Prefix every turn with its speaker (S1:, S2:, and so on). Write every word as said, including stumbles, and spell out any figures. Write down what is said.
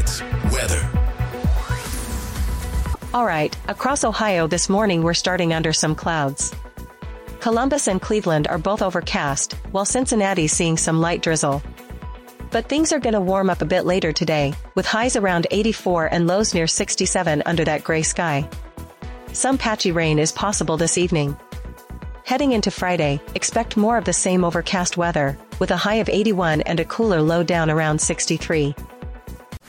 S1: Sports weather.
S2: All right, across Ohio this morning we're starting under some clouds. Columbus and Cleveland are both overcast, while Cincinnati's seeing some light drizzle. But things are going to warm up a bit later today, with highs around eighty-four and lows near sixty-seven under that gray sky. Some patchy rain is possible this evening. Heading into Friday, expect more of the same overcast weather, with a high of eighty-one and a cooler low down around sixty-three.